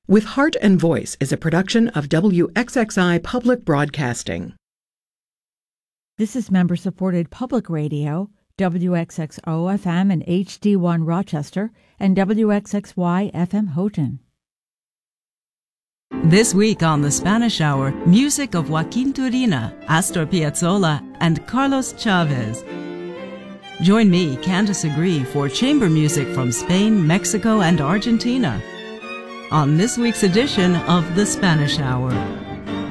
With Heart and Voice is a production of WXXI Public Broadcasting. This is member-supported public radio, WXXO-FM and HD1 Rochester, and WXXY-FM Houghton. This week on The Spanish Hour, music of Joaquin Turina, Astor Piazzolla, and Carlos Chavez. Join me, Candace Agree, for chamber music from Spain, Mexico, and Argentina on this week's edition of The Spanish Hour.